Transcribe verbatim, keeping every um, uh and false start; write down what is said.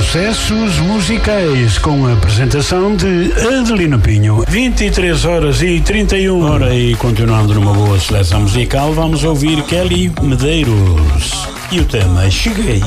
sucessos musicais com a apresentação de Adelino Pinho. vinte e três horas e trinta e uma. Ora, e continuando numa boa seleção musical, vamos ouvir Kelly Medeiros e o tema Cheguei.